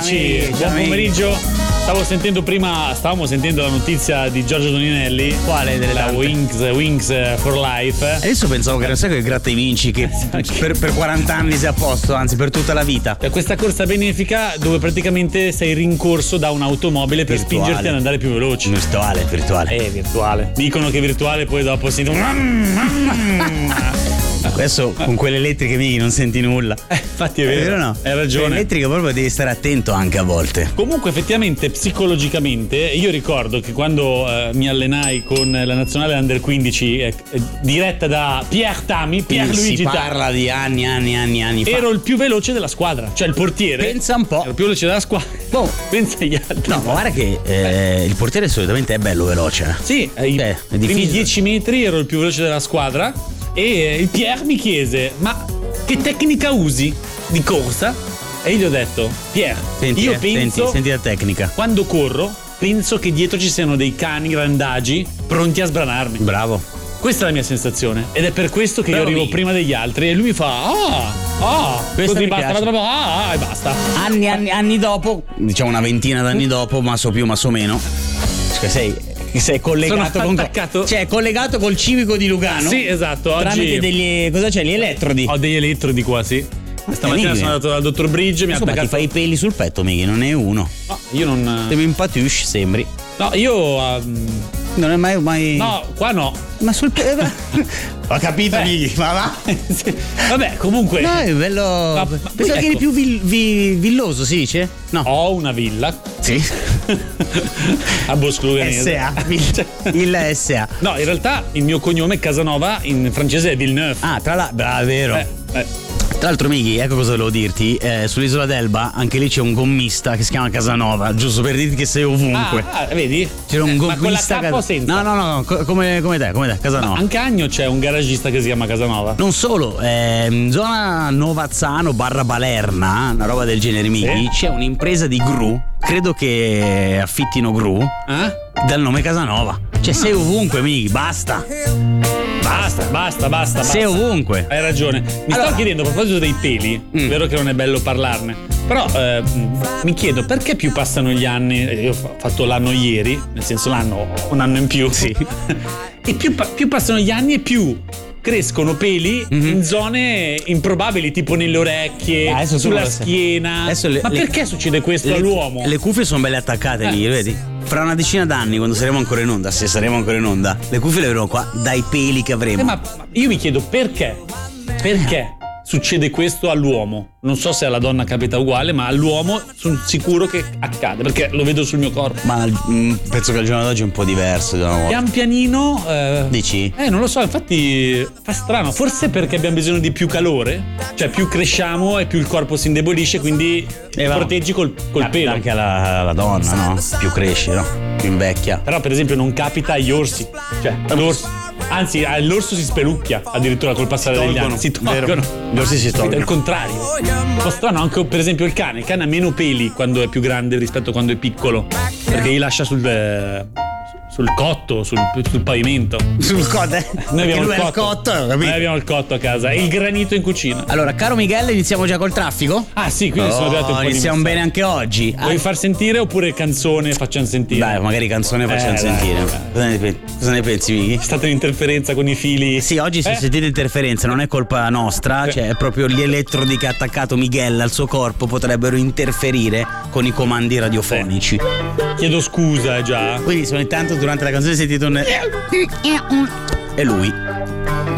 amici, buon pomeriggio. Stavamo sentendo la notizia di Giorgio Toninelli. Quale delle la Wings for Life. Adesso pensavo che era sai che gratta e vinci che per 40 anni sei a posto, anzi per tutta la vita. Questa corsa benefica dove praticamente sei rincorso da un'automobile per spingerti ad andare più veloce. Virtuale. Virtuale. Dicono che virtuale poi dopo senti Adesso con quelle elettriche non senti nulla. Infatti è vero, no? Hai ragione. Le elettriche proprio devi stare attento anche a volte. Comunque effettivamente psicologicamente io ricordo che quando mi allenai con la nazionale under 15 diretta da Pierluigi si parla di anni fa. Ero il più veloce della squadra, cioè il portiere. Pensa un po'. Ero il più veloce della squadra. Pensa agli altri. No, ma guarda che il portiere solitamente è bello veloce. Sì, è difficile. 10 metri ero il più veloce della squadra. E il Pierre mi chiese: ma che tecnica usi di corsa? E io gli ho detto: Pierre, io penso, senti la tecnica. Quando corro penso che dietro ci siano dei cani randagi pronti a sbranarmi. Bravo. Questa è la mia sensazione ed è per questo che io arrivo prima degli altri. E lui mi fa così basta, e basta. Anni dopo, diciamo una ventina d'anni dopo, ma so più ma so meno, sei collegato collegato col civico di Lugano. Sì, esatto. Tramite degli cosa c'è? Gli elettrodi. Ho degli elettrodi qua, sì. Stamattina sono andato dal dottor Bridge. Ti fai i peli sul petto, Mighi, non è uno. No, io non. Devi un patouche, sembri. No, io. Non è mai. No, qua no. Ma sul petto. Ho capito, Mighi, ma va. Sì. Vabbè, comunque. No, è bello. Pensavo che eri più villoso, si dice? No. Ho una villa. Sì. A Boscluganese. SA. Il SA. No, in realtà il mio cognome Casanova in francese è Villeneuve. Tra l'altro, è vero. Tra l'altro, Mighi, ecco cosa volevo dirti. Sull'isola d'Elba anche lì c'è un gommista che si chiama Casanova, giusto per dirti che sei ovunque. Vedi? C'era un gommista. Ma con la K o senza? No, come te, Casanova. Ma anche a Agno c'è un garagista che si chiama Casanova. Non solo, in zona Novazzano / Balerna, una roba del genere, Mighi, c'è un'impresa di gru, credo che affittino gru, dal nome Casanova. Cioè sei ovunque, Mighi, basta. Sei ovunque. Hai ragione. Mi stavo chiedendo a proposito dei peli, vero che non è bello parlarne, però mi chiedo perché più passano gli anni. Io ho fatto l'anno ieri, nel senso un anno in più. Sì. E più passano gli anni e più crescono peli in zone improbabili, tipo nelle orecchie, sulla schiena. Ma perché succede questo all'uomo? Le cuffie sono belle attaccate lì, vedi? Fra una decina d'anni, quando saremo ancora in onda, se saremo ancora in onda, le cuffie le avremo qua dai peli che avremo. Ma io mi chiedo perché? Perché succede questo all'uomo? Non so se alla donna capita uguale, ma all'uomo sono sicuro che accade, perché lo vedo sul mio corpo. Ma penso che al giorno d'oggi è un po' diverso da una volta. Pian pianino dici? Non lo so, infatti fa strano. Forse perché abbiamo bisogno di più calore, cioè più cresciamo e più il corpo si indebolisce, quindi ti proteggi col pelo. Anche alla donna, no? Più cresce, no? Più invecchia. Però per esempio non capita agli orsi. Cioè l'orso. Anzi, l'orso si spelucchia addirittura col passare degli anni. Si tolgono. Gli orsi si tolgono. È il contrario. Un po' strano anche per esempio il cane. Il cane ha meno peli quando è più grande rispetto a quando è piccolo, perché li lascia sul cotto, sul pavimento. Sul cotto? Noi abbiamo il cotto, capito? Noi abbiamo il cotto a casa e il granito in cucina. Allora, caro Miguel, iniziamo già col traffico? Sì, quindi sono arrivati un po' iniziamo bene anche oggi. Vuoi far sentire oppure canzone facciamo sentire? Dai, magari canzone facciamo sentire. Cosa ne pensi, Mighi? È stata un'interferenza con i fili. Sì, oggi se sentite interferenza non è colpa nostra, cioè è proprio gli elettrodi che ha attaccato Miguel al suo corpo potrebbero interferire con i comandi radiofonici. Chiedo scusa già. Quindi se ogni tanto durante la canzone sentite un... E lui